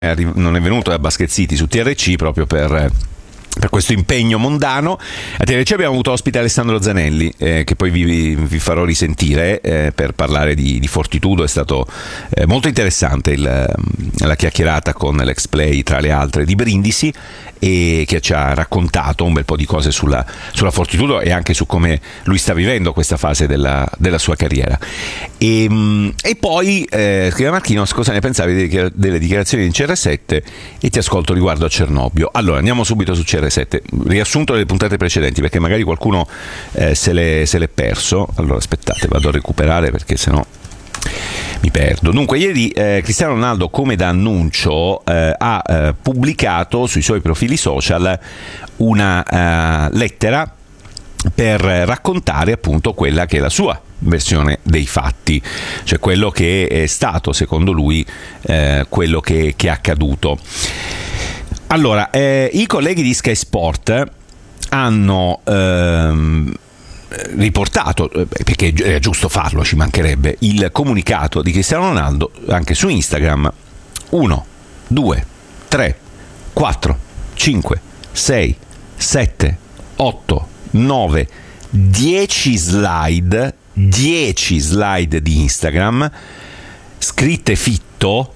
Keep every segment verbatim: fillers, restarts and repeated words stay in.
è arri- non è venuto da Basket City su T R C proprio per... per questo impegno mondano. A T R C abbiamo avuto ospite Alessandro Zanelli, eh, che poi vi, vi farò risentire eh, per parlare di, di Fortitudo. È stato eh, molto interessante il, la chiacchierata con l'Ex Play, tra le altre, di Brindisi, e che ci ha raccontato un bel po' di cose sulla, sulla Fortitudo e anche su come lui sta vivendo questa fase della, della sua carriera. E, e poi eh, scrive Marchinos, cosa ne pensavi delle, delle dichiarazioni di C R sette, e ti ascolto riguardo a Cernobbio. Allora, andiamo subito su C R sette, riassunto delle puntate precedenti, perché magari qualcuno eh, se, l'è, se l'è perso. Allora aspettate, vado a recuperare perché sennò mi perdo. Dunque, ieri eh, Cristiano Ronaldo, come da annuncio, eh, ha eh, pubblicato sui suoi profili social una eh, lettera per raccontare appunto quella che è la sua versione dei fatti, cioè quello che è stato, secondo lui, eh, quello che, che è accaduto. Allora, eh, i colleghi di Sky Sport hanno ehm, riportato, perché è giusto farlo, ci mancherebbe, il comunicato di Cristiano Ronaldo anche su Instagram. Uno, due, tre, quattro, cinque, sei, sette, otto, nove, dieci slide, dieci slide di Instagram, scritte fitto,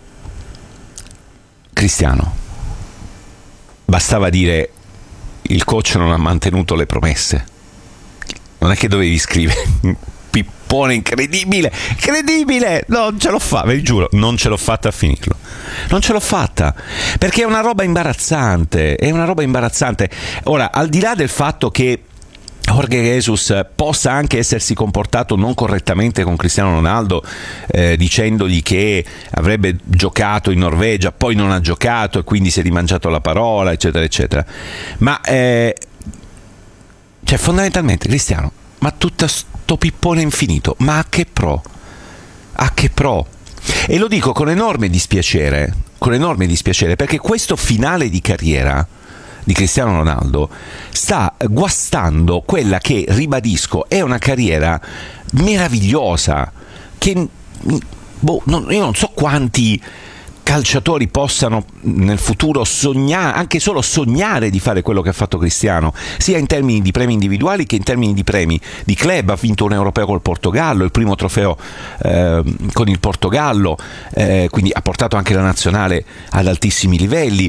Cristiano. Bastava dire: il coach non ha mantenuto le promesse. Non è che dovevi scrivere pippone incredibile, incredibile, non ce l'ho fatta, vi giuro, non ce l'ho fatta a finirlo. Non ce l'ho fatta, perché è una roba imbarazzante, è una roba imbarazzante. Ora, al di là del fatto che Jorge Jesus possa anche essersi comportato non correttamente con Cristiano Ronaldo, eh, dicendogli che avrebbe giocato in Norvegia, poi non ha giocato e quindi si è rimangiato la parola, eccetera eccetera, ma eh, cioè fondamentalmente, Cristiano, ma tutto sto pippone infinito, ma a che pro? A che pro? E lo dico con enorme dispiacere, con enorme dispiacere, perché questo finale di carriera di Cristiano Ronaldo sta guastando quella che, ribadisco, è una carriera meravigliosa, che boh, non, io non so quanti calciatori possano nel futuro sognare, anche solo sognare di fare quello che ha fatto Cristiano, sia in termini di premi individuali che in termini di premi di club. Ha vinto un europeo col Portogallo, il primo trofeo eh, con il Portogallo, eh, quindi ha portato anche la nazionale ad altissimi livelli,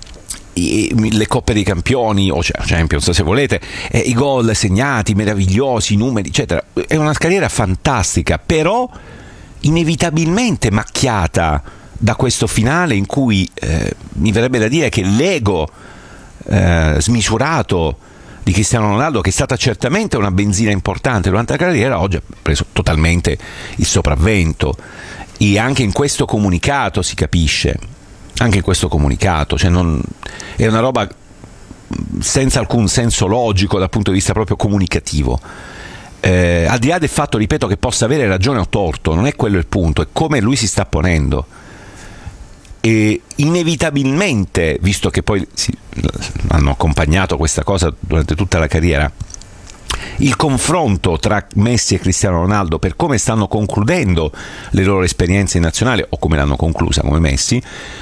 le coppe dei campioni o Champions se volete, eh, i gol segnati meravigliosi, i numeri eccetera. È una carriera fantastica, però inevitabilmente macchiata da questo finale in cui eh, mi verrebbe da dire che l'ego eh, smisurato di Cristiano Ronaldo, che è stata certamente una benzina importante durante la carriera, oggi ha preso totalmente il sopravvento. E anche in questo comunicato si capisce, anche in questo comunicato, cioè non, è una roba senza alcun senso logico dal punto di vista proprio comunicativo. Eh, al di là del fatto, ripeto, che possa avere ragione o torto, non è quello il punto, è come lui si sta ponendo. E inevitabilmente, visto che poi sì, hanno accompagnato questa cosa durante tutta la carriera, il confronto tra Messi e Cristiano Ronaldo, per come stanno concludendo le loro esperienze in nazionale, o come l'hanno conclusa come Messi,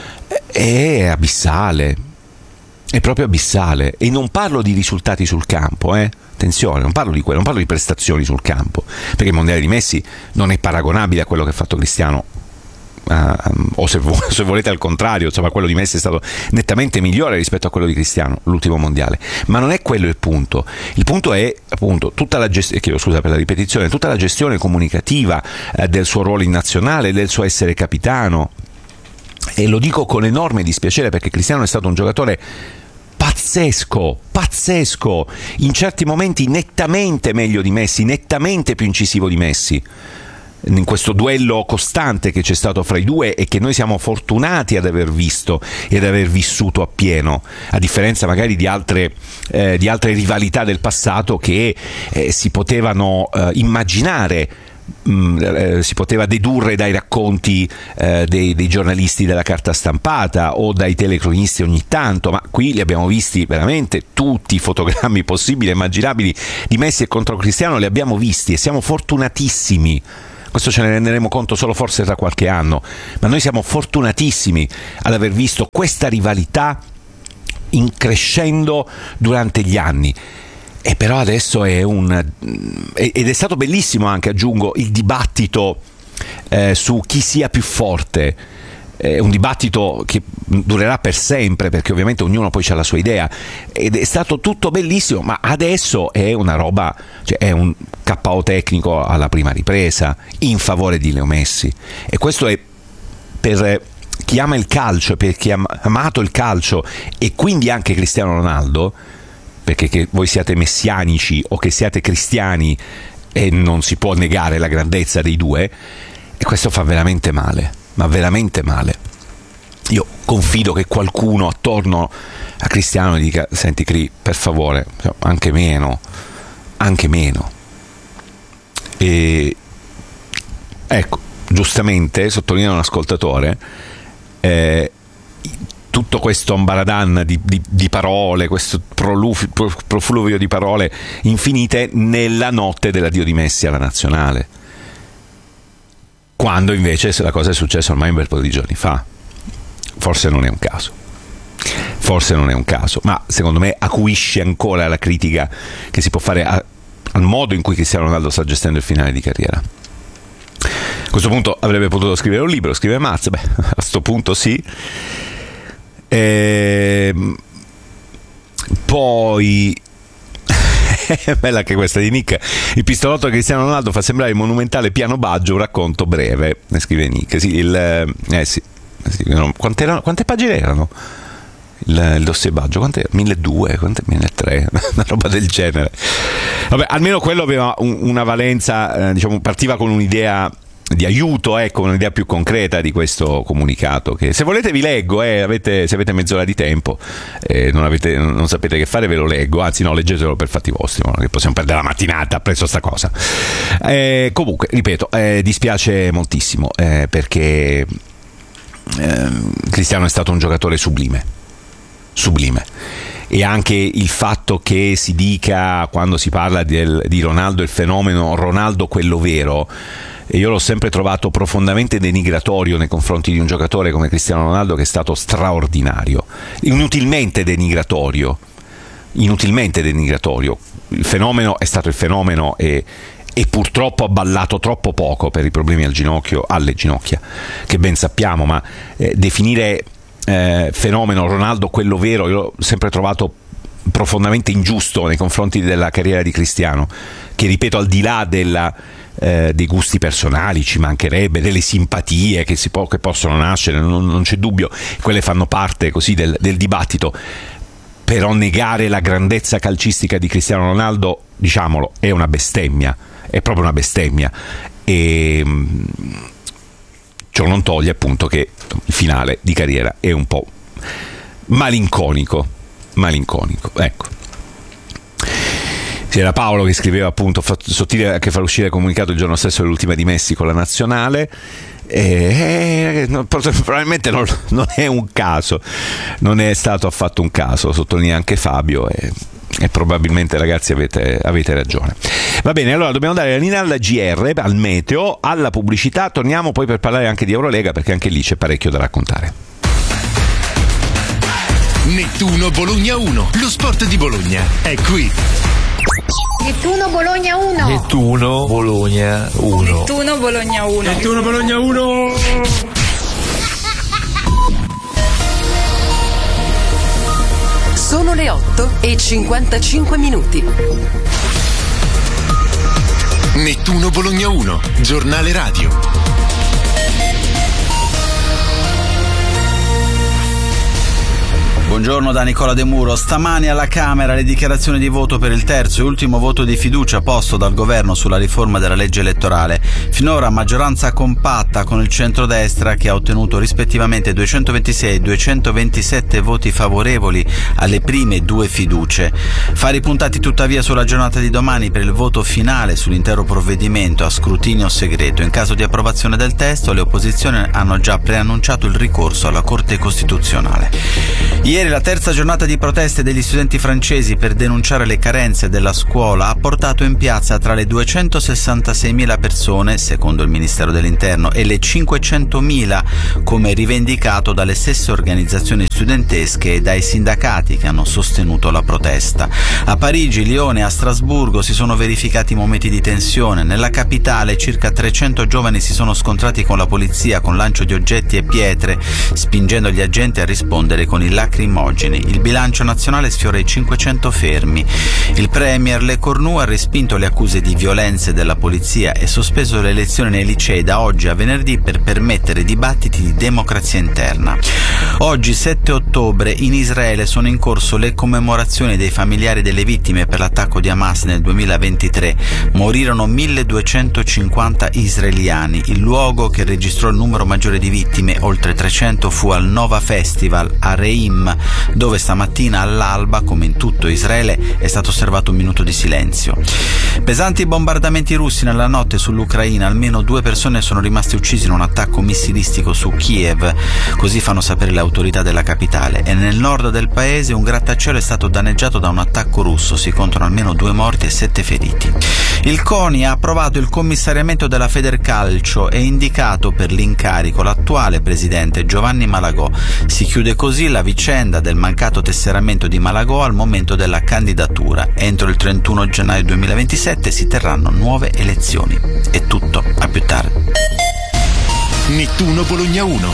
è abissale, è proprio abissale. E non parlo di risultati sul campo, eh? Attenzione, non parlo di quello, non parlo di prestazioni sul campo, perché il mondiale di Messi non è paragonabile a quello che ha fatto Cristiano. Uh, o se, se volete al contrario, insomma, quello di Messi è stato nettamente migliore rispetto a quello di Cristiano, l'ultimo mondiale. Ma non è quello il punto. Il punto è appunto tutta la gestione, chiedo scusa per la ripetizione, tutta la gestione comunicativa eh, del suo ruolo in nazionale, del suo essere capitano. E lo dico con enorme dispiacere, perché Cristiano è stato un giocatore pazzesco, pazzesco, in certi momenti nettamente meglio di Messi, nettamente più incisivo di Messi, in questo duello costante che c'è stato fra i due e che noi siamo fortunati ad aver visto e ad aver vissuto appieno, a differenza magari di altre, eh, di altre rivalità del passato che eh, si potevano eh, immaginare, mh, eh, si poteva dedurre dai racconti eh, dei, dei giornalisti della carta stampata o dai telecronisti ogni tanto, ma qui li abbiamo visti veramente tutti i fotogrammi possibili e immaginabili di Messi e contro Cristiano, li abbiamo visti e siamo fortunatissimi questo ce ne renderemo conto solo forse tra qualche anno, ma noi siamo fortunatissimi ad aver visto questa rivalità in crescendo durante gli anni. E però adesso è un ed è stato bellissimo anche, aggiungo, il dibattito eh, su chi sia più forte. È un dibattito che durerà per sempre, perché ovviamente ognuno poi ha la sua idea, ed è stato tutto bellissimo, ma adesso è una roba, cioè è un K O tecnico alla prima ripresa in favore di Leo Messi. E questo è per chi ama il calcio, per chi ha amato il calcio, e quindi anche Cristiano Ronaldo, perché che voi siate messianici o che siate cristiani, e non si può negare la grandezza dei due, e questo fa veramente male, ma veramente male. Io confido che qualcuno attorno a Cristiano gli dica: senti Cri, per favore, anche meno, anche meno. E ecco, giustamente sottolinea un ascoltatore, eh, tutto questo ambaradan di, di, di parole, questo proluf, profluvio di parole infinite nella notte dell'addio di Messi alla nazionale, quando invece la cosa è successa ormai un bel po' di giorni fa. Forse non è un caso, forse non è un caso, ma secondo me acuisce ancora la critica che si può fare a, al modo in cui Cristiano Ronaldo sta gestendo il finale di carriera. A questo punto avrebbe potuto scrivere un libro, scrive Mazza, beh, a questo punto sì. E poi è bella anche questa di Nick: il pistolotto di Cristiano Ronaldo fa sembrare il monumentale piano Baggio un racconto breve, ne scrive Nick. Sì, il, eh sì, sì, quante, erano, quante pagine erano il, il dossier Baggio? Quante, milleduecento, milletrecento, una roba del genere. Vabbè, almeno quello aveva un, una valenza, eh, diciamo, partiva con un'idea di aiuto, ecco, un'idea più concreta di questo comunicato, che se volete vi leggo, eh, avete, se avete mezz'ora di tempo, eh, non, avete, non sapete che fare, ve lo leggo, anzi no, leggetelo per fatti vostri, non che possiamo perdere la mattinata appresso a sta cosa. Eh, comunque, ripeto, eh, dispiace moltissimo, eh, perché eh, Cristiano è stato un giocatore sublime, sublime. E anche il fatto che si dica, quando si parla del, di Ronaldo, il fenomeno Ronaldo quello vero, e io l'ho sempre trovato profondamente denigratorio nei confronti di un giocatore come Cristiano Ronaldo, che è stato straordinario, inutilmente denigratorio, inutilmente denigratorio. Il fenomeno è stato il fenomeno e, e purtroppo ha ballato troppo poco per i problemi al ginocchio, alle ginocchia, che ben sappiamo, ma eh, definire eh, fenomeno Ronaldo quello vero, io l'ho sempre trovato profondamente ingiusto nei confronti della carriera di Cristiano, che, ripeto, al di là della Eh, dei gusti personali, ci mancherebbe, delle simpatie che, si può, che possono nascere, non, non c'è dubbio, quelle fanno parte così del, del dibattito, però negare la grandezza calcistica di Cristiano Ronaldo, diciamolo, è una bestemmia, è proprio una bestemmia. E ciò non toglie appunto che il finale di carriera è un po' malinconico, malinconico, ecco. C'era Paolo che scriveva appunto: sottile che fa uscire il comunicato il giorno stesso dell'ultima di Messi con la nazionale. E, eh, probabilmente non, non è un caso, non è stato affatto un caso, sottolinea anche Fabio, e, e probabilmente, ragazzi, avete, avete ragione. Va bene, allora dobbiamo dare la linea alla G R, al meteo, alla pubblicità, torniamo poi per parlare anche di Eurolega, perché anche lì c'è parecchio da raccontare. Nettuno Bologna uno, lo sport di Bologna è qui. Nettuno Bologna uno. Nettuno Bologna uno. Nettuno Bologna uno. Nettuno Bologna uno. Sono le otto e cinquantacinque minuti. Nettuno Bologna uno, giornale radio. Buongiorno da Nicola De Muro. Stamani alla Camera le dichiarazioni di voto per il terzo e ultimo voto di fiducia posto dal governo sulla riforma della legge elettorale. Finora maggioranza compatta con il centrodestra, che ha ottenuto rispettivamente duecentoventisei e duecentoventisette voti favorevoli alle prime due fiducie. Fari puntati tuttavia sulla giornata di domani per il voto finale sull'intero provvedimento a scrutinio segreto. In caso di approvazione del testo, le opposizioni hanno già preannunciato il ricorso alla Corte Costituzionale. Ieri la terza giornata di proteste degli studenti francesi per denunciare le carenze della scuola ha portato in piazza tra le duecentosessantaseimila persone, secondo il Ministero dell'Interno, e le cinquecentomila, come rivendicato dalle stesse organizzazioni studentesche e dai sindacati che hanno sostenuto la protesta. A Parigi, Lione e a Strasburgo si sono verificati momenti di tensione. Nella capitale circa trecento giovani si sono scontrati con la polizia con lancio di oggetti e pietre, spingendo gli agenti a rispondere con i lacrimogeni. Il bilancio nazionale sfiora i cinquecento fermi. Il premier Le Cornu ha respinto le accuse di violenze della polizia e sospeso le lezioni nei licei da oggi a venerdì per permettere dibattiti di democrazia interna. Oggi, sette ottobre, in Israele sono in corso le commemorazioni dei familiari delle vittime per l'attacco di Hamas nel duemilaventitré. Morirono milleduecentocinquanta israeliani. Il luogo che registrò il numero maggiore di vittime, oltre trecento, fu al Nova Festival a Reim, dove stamattina all'alba, come in tutto Israele, è stato osservato un minuto di silenzio. Pesanti bombardamenti russi nella notte sull'Ucraina. Almeno due persone sono rimaste uccise in un attacco missilistico su Kiev, così fanno sapere le autorità della capitale. E nel nord del paese un grattacielo è stato danneggiato da un attacco russo. Si contano almeno due morti e sette feriti. Il CONI ha approvato il commissariamento della Federcalcio e indicato per l'incarico l'attuale presidente Giovanni Malagò. Si chiude così la vicenda del mancato tesseramento di Malagò al momento della candidatura. Entro il trentuno gennaio duemilaventisette si terranno nuove elezioni. È tutto, a più tardi. Nettuno Bologna uno.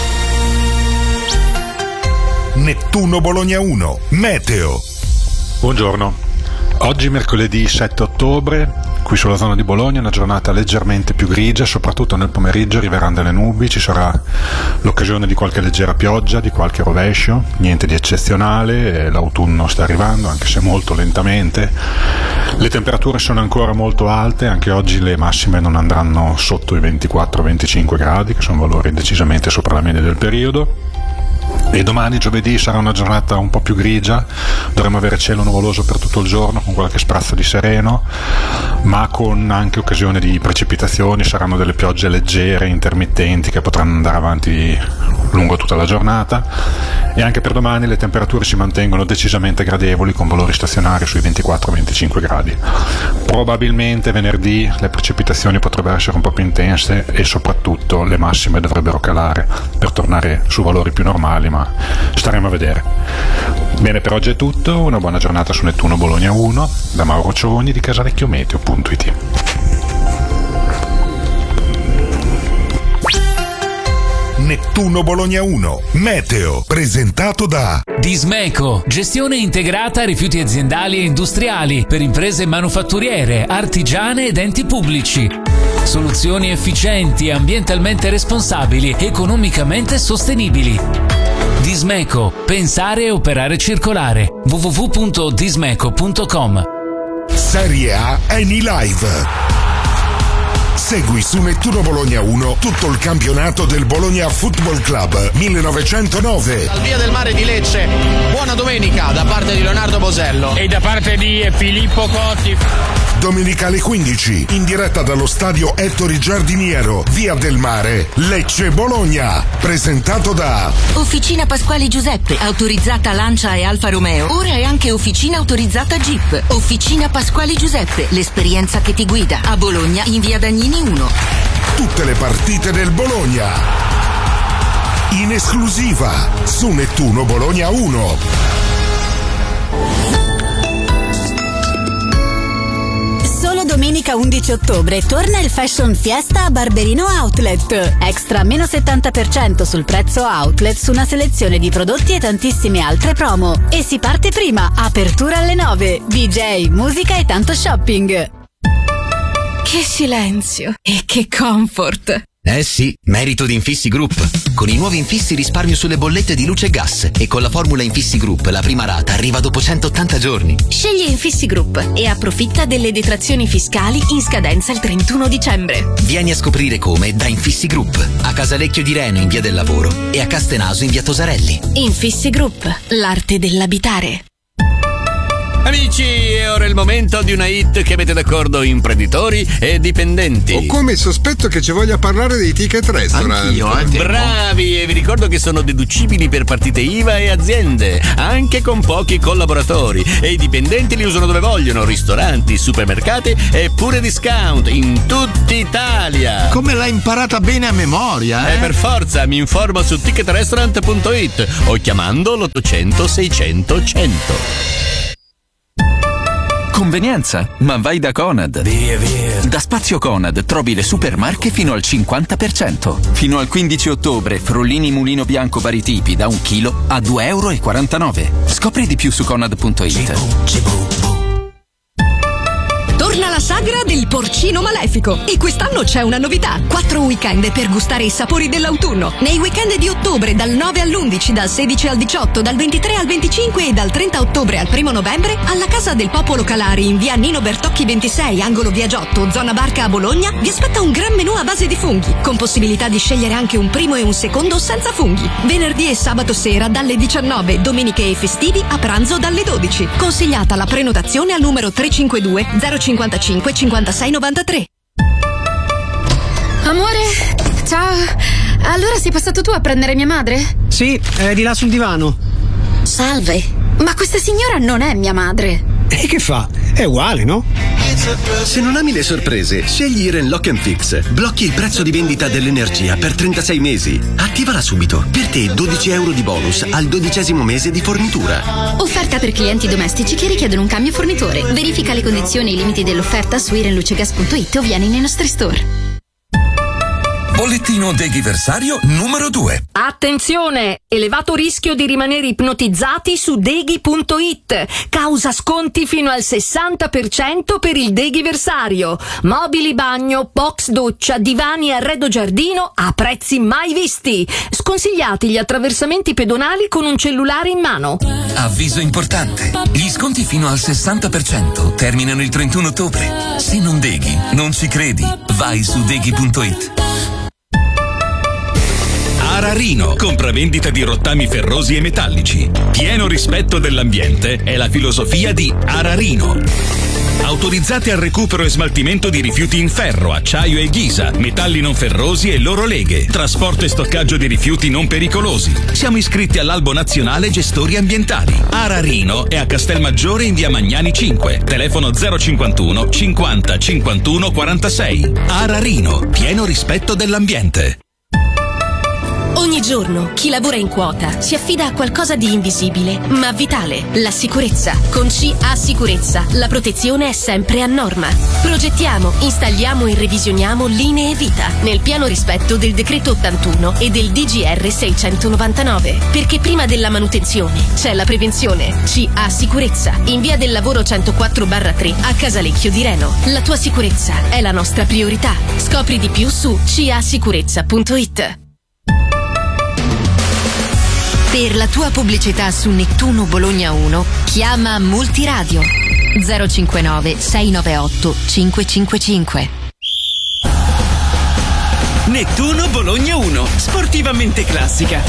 Nettuno Bologna uno. Meteo. Buongiorno. Oggi mercoledì sette ottobre, qui sulla zona di Bologna, una giornata leggermente più grigia, soprattutto nel pomeriggio arriveranno delle nubi, ci sarà l'occasione di qualche leggera pioggia, di qualche rovescio, niente di eccezionale, l'autunno sta arrivando anche se molto lentamente. Le temperature sono ancora molto alte, anche oggi le massime non andranno sotto i ventiquattro venticinque gradi, che sono valori decisamente sopra la media del periodo. E domani, giovedì, sarà una giornata un po' più grigia, dovremo avere cielo nuvoloso per tutto il giorno con qualche sprazzo di sereno, ma con anche occasione di precipitazioni. Saranno delle piogge leggere, intermittenti, che potranno andare avanti lungo tutta la giornata. E anche per domani le temperature si mantengono decisamente gradevoli, con valori stazionari sui ventiquattro venticinque gradi. Probabilmente venerdì le precipitazioni potrebbero essere un po' più intense e soprattutto le massime dovrebbero calare per tornare su valori più normali, ma staremo a vedere. Bene, per oggi è tutto. Una buona giornata su Nettuno Bologna uno da Mauro Cioni di casalecchiometeo punto it. Nettuno Bologna uno. Meteo. Presentato da Dismeco, gestione integrata rifiuti aziendali e industriali per imprese manufatturiere, artigiane ed enti pubblici. Soluzioni efficienti, ambientalmente responsabili, economicamente sostenibili. Dismeco, pensare e operare circolare. w w w punto dismeco punto com. Serie A Eni Live. Segui su Nettuno Bologna uno tutto il campionato del Bologna Football Club millenovecentonove. Dal Via del Mare di Lecce, buona domenica da parte di Leonardo Bosello e da parte di Filippo Cotti. Domenica alle quindici, in diretta dallo stadio Ettore Giardiniero, Via del Mare, Lecce Bologna. Presentato da Officina Pasquali Giuseppe, autorizzata Lancia e Alfa Romeo. Ora è anche officina autorizzata Jeep. Officina Pasquali Giuseppe, l'esperienza che ti guida. A Bologna in Via Dagnini uno. Tutte le partite del Bologna in esclusiva su Nettuno Bologna uno. Domenica undici ottobre torna il Fashion Fiesta a Barberino Outlet. Extra meno settanta per cento sul prezzo outlet su una selezione di prodotti e tantissime altre promo. E si parte prima, apertura alle nove, D J, musica e tanto shopping. Che silenzio e che comfort. Eh sì, merito di Infissi Group. Con i nuovi infissi risparmio sulle bollette di luce e gas e con la formula Infissi Group la prima rata arriva dopo centottanta giorni. Scegli Infissi Group e approfitta delle detrazioni fiscali in scadenza il trentuno dicembre. Vieni a scoprire come da Infissi Group, a Casalecchio di Reno in via del Lavoro e a Castenaso in via Tosarelli. Infissi Group, l'arte dell'abitare. Amici, è ora il momento di una hit che mette d'accordo imprenditori e dipendenti. Ho come il sospetto che ci voglia parlare dei ticket restaurant. Anch'io, eh. Bravi, e vi ricordo che sono deducibili per partite I V A e aziende, anche con pochi collaboratori. E i dipendenti li usano dove vogliono, ristoranti, supermercati e pure discount in tutta Italia. Come l'hai imparata bene a memoria, eh? E per forza, mi informo su ticket restaurant punto it o chiamando l'ottocento seicento cento. Convenienza, ma vai da Conad. Via, via. Da Spazio Conad trovi le supermarche fino al cinquanta per cento. Fino al quindici ottobre, Frollini Mulino Bianco vari tipi da un chilo a due euro e quarantanove. Scopri di più su conad punto it. Torna la sagra del porcino malefico e quest'anno c'è una novità. Quattro weekend per gustare i sapori dell'autunno. Nei weekend di ottobre dal nove all'undici, dal sedici al diciotto, dal ventitré al venticinque e dal trenta ottobre al primo novembre alla Casa del Popolo Calari in via Nino Bertocchi ventisei, angolo via Giotto, zona Barca a Bologna, vi aspetta un gran menù a base di funghi, con possibilità di scegliere anche un primo e un secondo senza funghi. Venerdì e sabato sera dalle diciannove, domeniche e festivi a pranzo dalle dodici. Consigliata la prenotazione al numero tre cinque due zero cinquantacinque cinquantasei novantatré. Amore, ciao. Allora sei passato tu a prendere mia madre? Sì, è di là sul divano. Salve, ma questa signora non è mia madre. E che fa? È uguale, no? Se non ami le sorprese, scegli Iren Lock and Fix. Blocchi il prezzo di vendita dell'energia per trentasei mesi. Attivala subito. Per te dodici euro di bonus al dodicesimo mese di fornitura. Offerta per clienti domestici che richiedono un cambio fornitore. Verifica le condizioni e i limiti dell'offerta su irenlucegas punto it o vieni nei nostri store. Bollettino deghiversario numero due. Attenzione! Elevato rischio di rimanere ipnotizzati su deghi punto it. Causa sconti fino al sessanta per cento per il deghiversario. Mobili bagno, box doccia, divani e arredo giardino a prezzi mai visti. Sconsigliati gli attraversamenti pedonali con un cellulare in mano. Avviso importante. Gli sconti fino al sessanta per cento terminano il trentuno ottobre. Se non deghi, non ci credi. Vai su deghi punto it. Ararino, compravendita di rottami ferrosi e metallici. Pieno rispetto dell'ambiente è la filosofia di Ararino. Autorizzati al recupero e smaltimento di rifiuti in ferro, acciaio e ghisa, metalli non ferrosi e loro leghe, trasporto e stoccaggio di rifiuti non pericolosi. Siamo iscritti all'Albo Nazionale Gestori Ambientali. Ararino è a Castelmaggiore in via Magnani cinque, telefono zero cinquantuno cinquanta cinquantuno quarantasei. Ararino, pieno rispetto dell'ambiente. Ogni giorno chi lavora in quota si affida a qualcosa di invisibile ma vitale, la sicurezza. Con C A Sicurezza la protezione è sempre a norma. Progettiamo, installiamo e revisioniamo linee vita nel pieno rispetto del decreto ottantuno e del D G R seicentonovantanove, perché prima della manutenzione c'è la prevenzione. C A Sicurezza in via del lavoro centoquattro barra tre a Casalecchio di Reno. La tua sicurezza è la nostra priorità. Scopri di più su c a sicurezza punto it. Per la tua pubblicità su Nettuno Bologna uno, chiama Multiradio zero cinquantanove sei novantaotto cinque cinque cinque. Nettuno Bologna uno, sportivamente classica.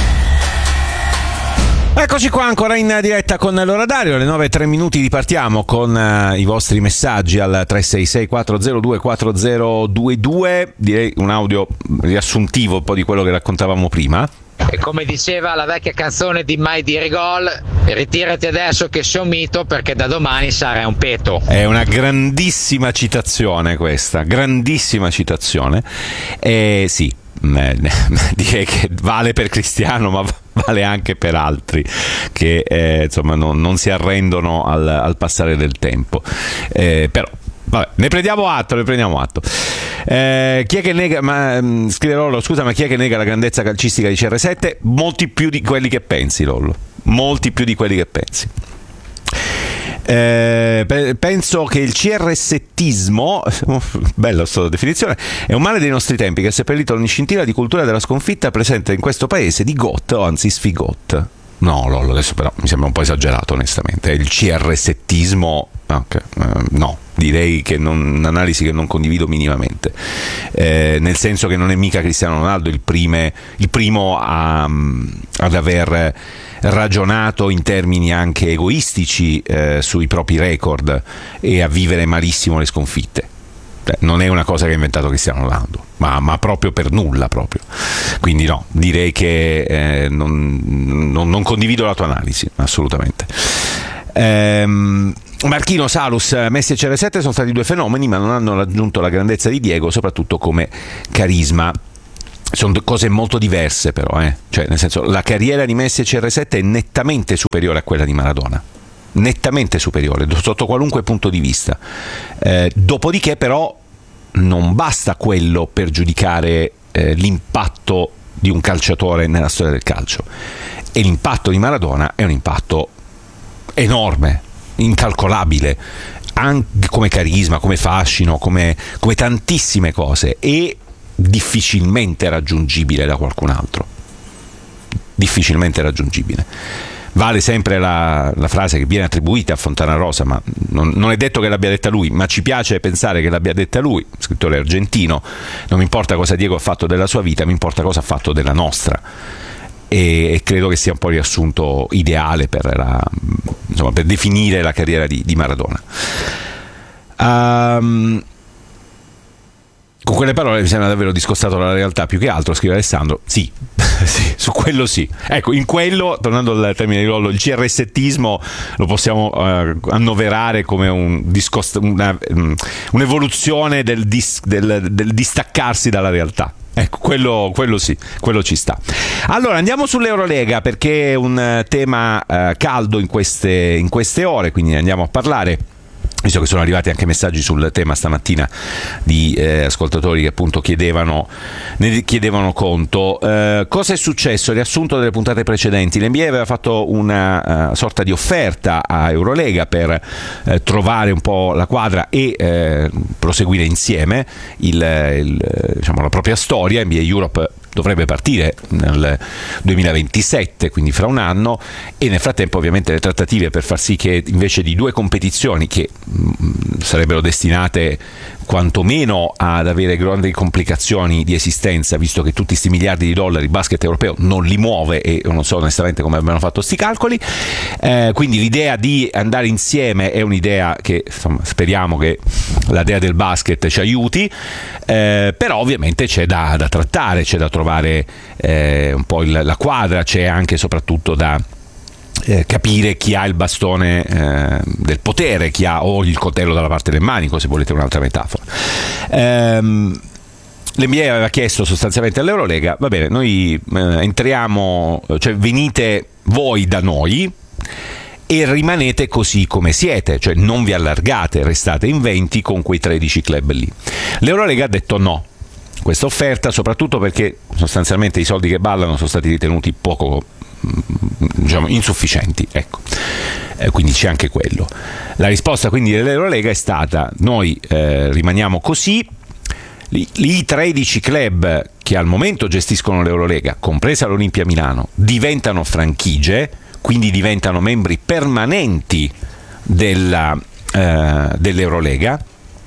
Eccoci qua ancora in diretta con l'ora Dario, alle nove e tre minuti ripartiamo con uh, i vostri messaggi al tre sei sei quattro zero due quattro zero due due, direi un audio riassuntivo un po' di quello che raccontavamo prima. E come diceva la vecchia canzone di Mai dire gol, ritirati adesso che sei un mito perché da domani sarai un peto. È una grandissima citazione questa, grandissima citazione. E sì, direi che vale per Cristiano ma vale anche per altri che eh, insomma non, non si arrendono al, al passare del tempo. Eh, però vabbè, ne prendiamo atto, ne prendiamo atto. Eh, chi è che nega, ma scrive Lollo, scusa, ma chi è che nega la grandezza calcistica di C R sette? Molti più di quelli che pensi, Lollo. Molti più di quelli che pensi. Eh, penso che il C R settismo, bella questa definizione, è un male dei nostri tempi che ha seppellito ogni scintilla di cultura della sconfitta presente in questo paese di got o anzi sfigot. No, Lollo, adesso però mi sembra un po' esagerato onestamente. Il C R settismo, okay, eh, no. direi che non, un'analisi che non condivido minimamente, eh, nel senso che non è mica Cristiano Ronaldo il, prime, il primo a, ad aver ragionato in termini anche egoistici eh, sui propri record e a vivere malissimo le sconfitte. Non è una cosa che ha inventato Cristiano Ronaldo, ma, ma proprio per nulla proprio. Quindi no, direi che eh, non, non, non condivido la tua analisi, assolutamente. Ehm, Marchino, Salus, Messi e C R sette sono stati due fenomeni, ma non hanno raggiunto la grandezza di Diego, soprattutto come carisma. Sono cose molto diverse però, eh? Cioè, nel senso, la carriera di Messi e C R sette è nettamente superiore a quella di Maradona. Nettamente superiore sotto qualunque punto di vista, eh, dopodiché però non basta quello per giudicare eh, l'impatto di un calciatore nella storia del calcio, e l'impatto di Maradona è un impatto enorme, incalcolabile, anche come carisma, come fascino, come, come tantissime cose, e difficilmente raggiungibile da qualcun altro, difficilmente raggiungibile. Vale sempre la, la frase che viene attribuita a Fontanarosa, ma non, non è detto che l'abbia detta lui, ma ci piace pensare che l'abbia detta lui, scrittore argentino. Non mi importa cosa Diego ha fatto della sua vita, mi importa cosa ha fatto della nostra, e, e credo che sia un po' il riassunto ideale per, la, insomma, per definire la carriera di, di Maradona. Um, Con quelle parole mi sembra davvero discostato dalla realtà più che altro, scrive Alessandro. Sì, sì, su quello sì. Ecco, in quello, tornando al termine di Lollo, il C R settismo lo possiamo uh, annoverare come un discost- una, um, un'evoluzione del, dis- del, del distaccarsi dalla realtà. Ecco, quello, quello sì, quello ci sta. Allora, andiamo sull'Eurolega, perché è un tema uh, caldo in queste, in queste ore, quindi andiamo a parlare, visto che sono arrivati anche messaggi sul tema stamattina di eh, ascoltatori che appunto chiedevano, ne chiedevano conto. Eh, cosa è successo? Riassunto delle puntate precedenti: l'N B A aveva fatto una uh, sorta di offerta a Eurolega per eh, trovare un po' la quadra e eh, proseguire insieme il, il, diciamo, la propria storia. N B A Europe dovrebbe partire nel duemilaventisette, quindi fra un anno, e nel frattempo ovviamente le trattative per far sì che invece di due competizioni che mh, sarebbero destinate quantomeno ad avere grandi complicazioni di esistenza, visto che tutti sti miliardi di dollari il basket europeo non li muove, e non so onestamente come abbiano fatto sti calcoli, eh, quindi l'idea di andare insieme è un'idea che, insomma, speriamo che la dea del basket ci aiuti, eh, però ovviamente c'è da, da trattare, c'è da trovare eh, un po' il, la quadra, c'è anche e soprattutto da Eh, capire chi ha il bastone eh, del potere, chi ha o il coltello dalla parte del manico, se volete un'altra metafora. Ehm, L'N B A aveva chiesto sostanzialmente all'Eurolega: va bene, noi eh, entriamo, cioè venite voi da noi e rimanete così come siete, cioè non vi allargate, restate in venti con quei tredici club lì. L'Eurolega ha detto no questa offerta, soprattutto perché sostanzialmente i soldi che ballano sono stati ritenuti poco, diciamo, insufficienti, ecco. Eh, quindi c'è anche quello. La risposta quindi dell'Eurolega è stata: noi eh, rimaniamo così, i, i tredici club che al momento gestiscono l'Eurolega, compresa l'Olimpia Milano, diventano franchigie, quindi diventano membri permanenti della, eh, dell'Eurolega,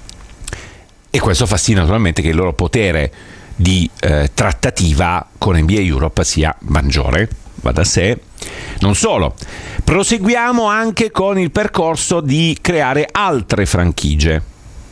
e questo fa sì naturalmente che il loro potere di eh, trattativa con N B A Europe sia maggiore, va da sé. Non solo, proseguiamo anche con il percorso di creare altre franchigie,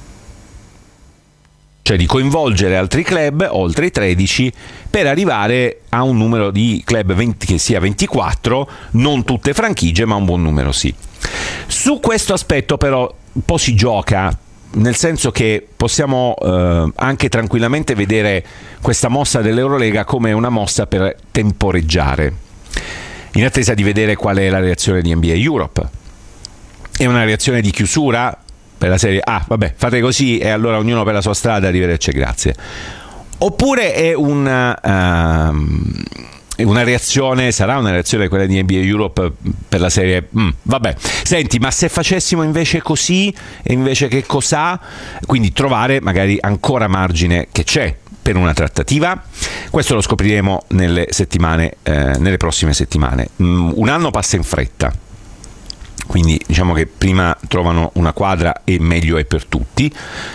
cioè di coinvolgere altri club oltre i tredici per arrivare a un numero di club venti, che sia ventiquattro, non tutte franchigie ma un buon numero sì. Su questo aspetto però un po' si gioca, nel senso che possiamo eh, anche tranquillamente vedere questa mossa dell'Eurolega come una mossa per temporeggiare, in attesa di vedere qual è la reazione di N B A Europe. È una reazione di chiusura per la serie: ah vabbè, fate così e allora ognuno per la sua strada, arrivederci, grazie. Oppure è una, uh, una reazione, sarà una reazione quella di N B A Europe per la serie mm, vabbè, senti, ma se facessimo invece così, e invece che cos'ha? Quindi trovare magari ancora margine che c'è per una trattativa. Questo lo scopriremo nelle settimane, eh, nelle prossime settimane. Mm, un anno passa in fretta, quindi diciamo che prima trovano una quadra e meglio è per tutti.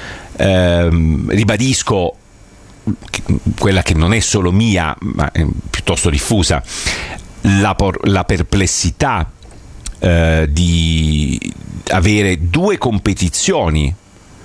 Ehm, ribadisco quella che non è solo mia ma è piuttosto diffusa, la, por- la perplessità eh, di avere due competizioni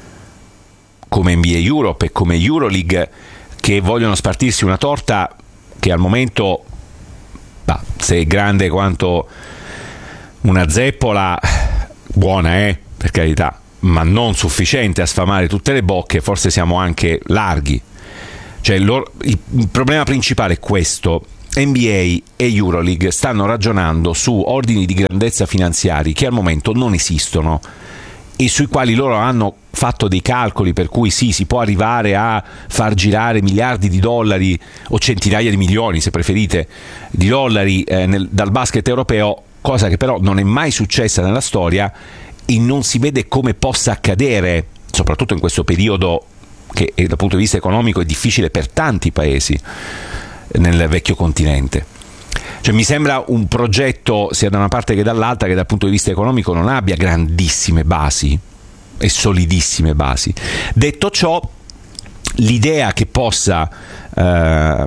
come N B A Europe e come Euroleague che vogliono spartirsi una torta che al momento, bah, se è grande quanto una zeppola, buona eh, per carità, ma non sufficiente a sfamare tutte le bocche, forse siamo anche larghi. Cioè, loro, il, il problema principale è questo: N B A e Euroleague stanno ragionando su ordini di grandezza finanziari che al momento non esistono e sui quali loro hanno fatto dei calcoli per cui sì, si può arrivare a far girare miliardi di dollari o centinaia di milioni, se preferite, di dollari eh, nel, dal basket europeo, cosa che però non è mai successa nella storia e non si vede come possa accadere, soprattutto in questo periodo che dal punto di vista economico è difficile per tanti paesi nel vecchio continente. Cioè, mi sembra un progetto sia da una parte che dall'altra che dal punto di vista economico non abbia grandissime basi e solidissime basi. Detto ciò, l'idea che possa eh,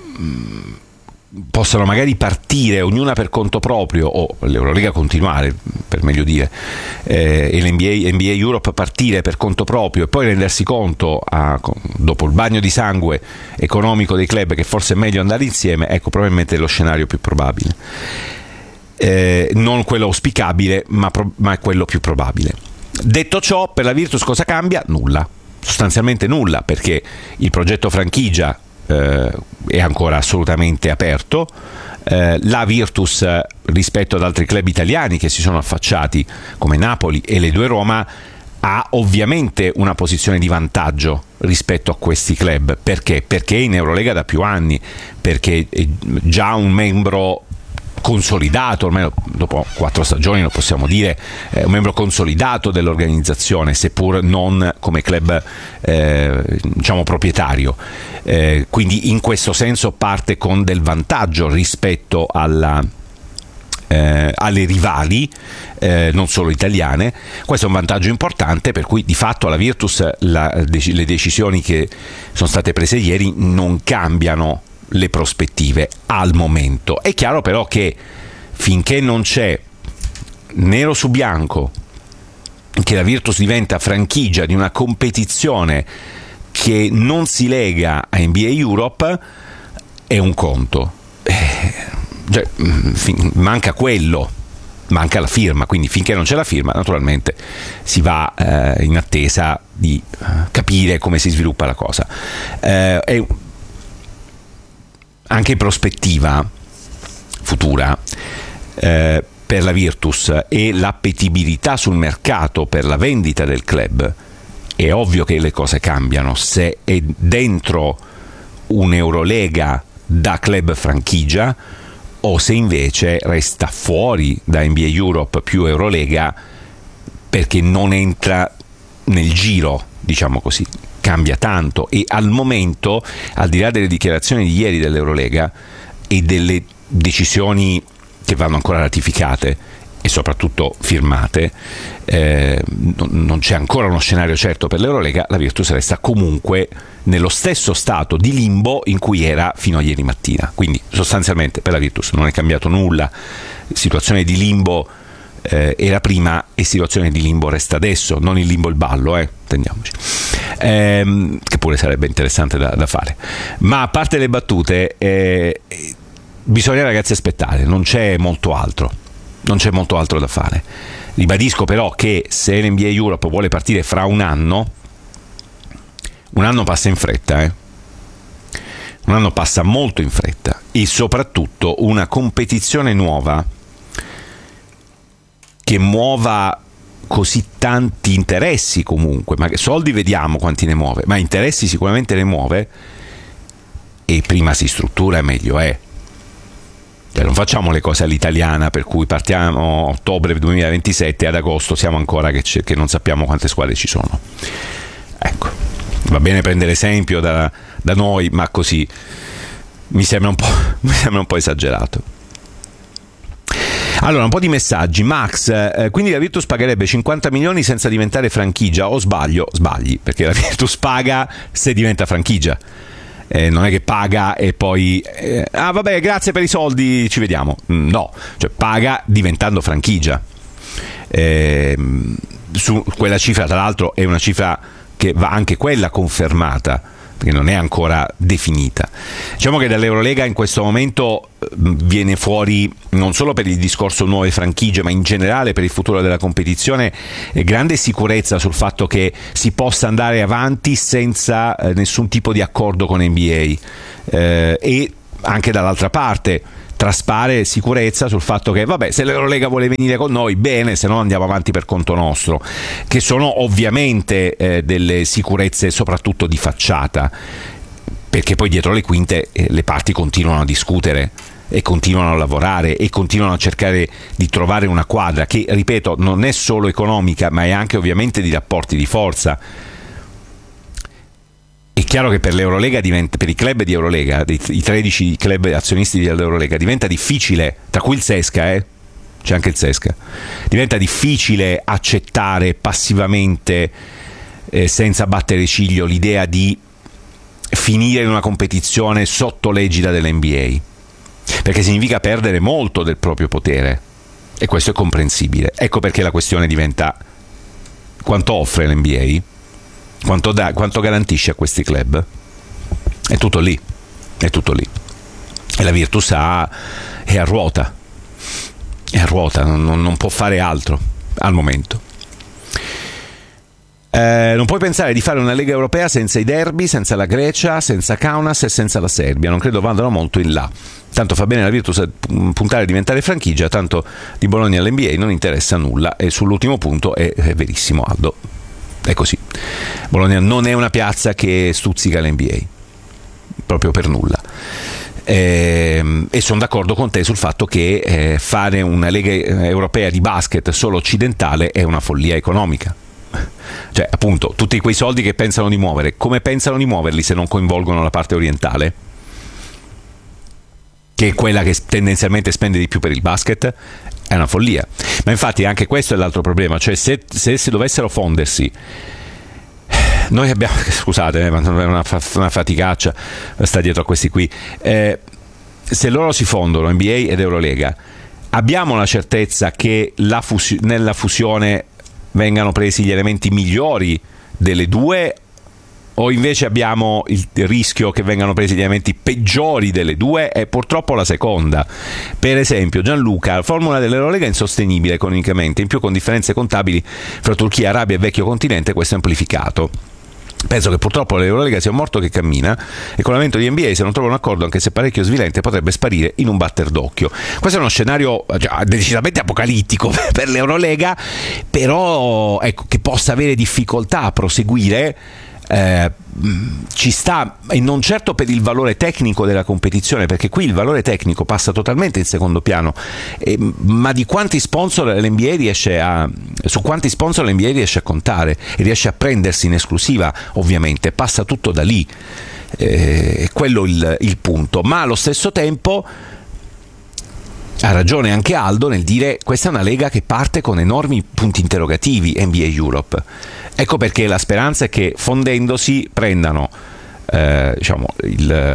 possano magari partire ognuna per conto proprio, o l'Eurolega continuare per meglio dire, eh, e l'N B A, N B A Europe partire per conto proprio e poi rendersi conto a, dopo il bagno di sangue economico dei club che forse è meglio andare insieme, ecco probabilmente è lo scenario più probabile, eh, non quello auspicabile ma, pro, ma è quello più probabile. Detto ciò, per la Virtus cosa cambia? Nulla, sostanzialmente nulla, perché il progetto franchigia eh, è ancora assolutamente aperto. Eh, la Virtus eh, rispetto ad altri club italiani che si sono affacciati come Napoli e le due Roma ha ovviamente una posizione di vantaggio rispetto a questi club. Perché? Perché è in Eurolega da più anni, perché è già un membro consolidato, almeno dopo quattro stagioni lo possiamo dire, è un membro consolidato dell'organizzazione, seppur non come club eh, diciamo proprietario, eh, quindi in questo senso parte con del vantaggio rispetto alla Eh, alle rivali eh, non solo italiane. Questo è un vantaggio importante, per cui di fatto alla Virtus la, le decisioni che sono state prese ieri non cambiano le prospettive al momento. È chiaro però che finché non c'è nero su bianco che la Virtus diventa franchigia di una competizione che non si lega a N B A Europe, è un conto. Eh, Cioè, manca quello, manca la firma, quindi finché non c'è la firma naturalmente si va eh, in attesa di capire come si sviluppa la cosa. Eh, è anche in prospettiva futura eh, per la Virtus e l'appetibilità sul mercato per la vendita del club, è ovvio che le cose cambiano. Se è dentro un'Eurolega da club franchigia o se invece resta fuori da N B A Europe più Eurolega perché non entra nel giro, diciamo così. Cambia tanto e al momento, al di là delle dichiarazioni di ieri dell'Eurolega e delle decisioni che vanno ancora ratificate e soprattutto firmate, eh, non c'è ancora uno scenario certo per l'Eurolega. La Virtus resta comunque nello stesso stato di limbo in cui era fino a ieri mattina, quindi sostanzialmente per la Virtus non è cambiato nulla. Situazione di limbo eh, era prima e situazione di limbo resta adesso, non il limbo il ballo, eh, intendiamoci, ehm, che pure sarebbe interessante da, da fare. Ma a parte le battute, eh, bisogna ragazzi aspettare, non c'è molto altro. Non c'è molto altro da fare. Ribadisco però che se l'N B A Europe vuole partire fra un anno, un anno passa in fretta, eh? Un anno passa molto in fretta, e soprattutto una competizione nuova che muova così tanti interessi comunque, ma che soldi vediamo quanti ne muove, ma interessi sicuramente ne muove, e prima si struttura meglio è. Cioè, non facciamo le cose all'italiana per cui partiamo a ottobre duemilaventisette e ad agosto siamo ancora che, che non sappiamo quante squadre ci sono. Ecco, va bene prendere esempio da, da noi, ma così mi sembra un po', mi sembra un po' esagerato. Allora, un po' di messaggi. Max, eh, quindi la Virtus pagherebbe cinquanta milioni senza diventare franchigia, o sbaglio? Sbagli, perché la Virtus paga se diventa franchigia. Eh, non è che paga e poi eh, ah vabbè, grazie per i soldi, ci vediamo. No, cioè paga diventando franchigia. Eh, su quella cifra, tra l'altro, è una cifra che va anche quella confermata, perché non è ancora definita. Diciamo che dall'Eurolega in questo momento viene fuori, non solo per il discorso nuove franchigie, ma in generale per il futuro della competizione, grande sicurezza sul fatto che si possa andare avanti senza eh, nessun tipo di accordo con N B A, eh, e anche dall'altra parte traspare sicurezza sul fatto che vabbè, se l'Eurolega vuole venire con noi bene, se no andiamo avanti per conto nostro, che sono ovviamente eh, delle sicurezze soprattutto di facciata, perché poi dietro le quinte eh, le parti continuano a discutere e continuano a lavorare e continuano a cercare di trovare una quadra che, ripeto, non è solo economica, ma è anche ovviamente di rapporti di forza. È chiaro che per l'Eurolega diventa, per i club di Eurolega, i tredici club azionisti dell'Eurolega, diventa difficile, tra cui il Sesca, eh? C'è anche il Sesca, diventa difficile accettare passivamente, eh, senza battere ciglio, l'idea di finire in una competizione sotto l'egida dell'N B A, perché significa perdere molto del proprio potere, e questo è comprensibile. Ecco perché la questione diventa: quanto offre l'N B A? Quanto, da, quanto garantisce a questi club? È tutto lì, è tutto lì. E la Virtus ha, è a ruota, è a ruota, non, non può fare altro al momento. Eh, non puoi pensare di fare una Lega Europea senza i derby, senza la Grecia, senza Kaunas e senza la Serbia. Non credo vadano molto in là. Tanto fa bene la Virtus puntare a diventare franchigia, tanto di Bologna all'N B A non interessa nulla. E sull'ultimo punto è, è verissimo, Aldo. È così. Bologna non è una piazza che stuzzica l'N B A, proprio per nulla. E, e sono d'accordo con te sul fatto che eh, fare una Lega Europea di basket solo occidentale è una follia economica. Cioè, appunto, tutti quei soldi che pensano di muovere, come pensano di muoverli se non coinvolgono la parte orientale, che è quella che tendenzialmente spende di più per il basket? È una follia. Ma infatti anche questo è l'altro problema, cioè se, se si dovessero fondersi, noi abbiamo, scusate, eh, ma è una, una faticaccia sta dietro a questi qui, eh, se loro si fondono N B A ed Eurolega, abbiamo la certezza che la fusi- nella fusione vengano presi gli elementi migliori delle due, o invece abbiamo il rischio che vengano presi gli elementi peggiori delle due? È purtroppo la seconda. Per esempio, Gianluca, la formula dell'Eurolega è insostenibile economicamente, in più con differenze contabili fra Turchia, Arabia e vecchio continente, questo è amplificato. Penso che purtroppo l'Eurolega sia un morto che cammina e con l'avvento di N B A, se non trova un accordo anche se parecchio svilente, potrebbe sparire in un batter d'occhio. Questo è uno scenario cioè, decisamente apocalittico per l'Eurolega, però ecco, che possa avere difficoltà a proseguire Eh, ci sta, e non certo per il valore tecnico della competizione, perché qui il valore tecnico passa totalmente in secondo piano, eh, ma di quanti sponsor l'N B A riesce a su quanti sponsor l'N B A riesce a contare e riesce a prendersi in esclusiva, ovviamente passa tutto da lì, eh, è quello il, il punto. Ma allo stesso tempo ha ragione anche Aldo nel dire questa è una lega che parte con enormi punti interrogativi, N B A Europe. Ecco perché la speranza è che fondendosi prendano eh, diciamo, il,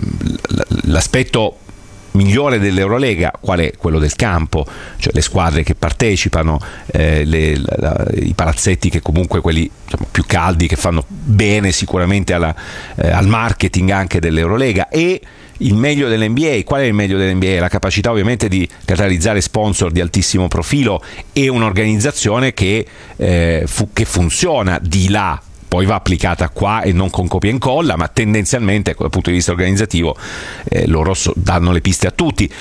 l'aspetto migliore dell'Eurolega, qual è quello del campo, cioè le squadre che partecipano, eh, le, la, i palazzetti che comunque quelli diciamo, più caldi, che fanno bene sicuramente alla, eh, al marketing anche dell'Eurolega, e il meglio dell'N B A. Qual è il meglio dell'N B A? La capacità ovviamente di catalizzare sponsor di altissimo profilo e un'organizzazione che, eh, fu- che funziona di là, poi va applicata qua e non con copia e incolla, ma tendenzialmente dal punto di vista organizzativo eh, loro so- danno le piste a tutti.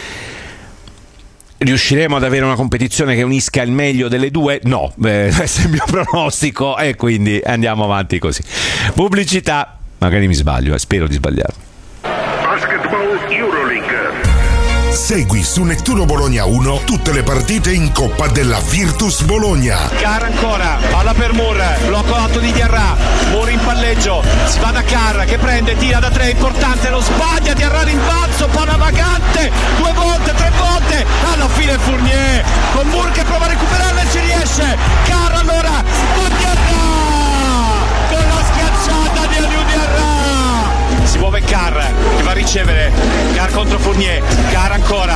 Riusciremo ad avere una competizione che unisca il meglio delle due? No, eh, questo è il mio pronostico, e quindi andiamo avanti così. Pubblicità, magari mi sbaglio, eh, spero di sbagliarmi. Basketball Euroleague. Segui su Nettuno Bologna uno tutte le partite in Coppa della Virtus Bologna. Carr ancora, palla per Moore, blocco alto di Diarra, Moore in palleggio, si va da Carr che prende, tira da tre, importante, lo sbaglia, Diarra rimbalzo, palla vagante, due volte, tre volte, alla fine Fournier con Moore che prova a recuperarla e ci riesce. Carr allora, Diarra con la schiacciata di Aliou Diarra. Si muove Carr che va a ricevere, Carr contro Fournier, Carr ancora,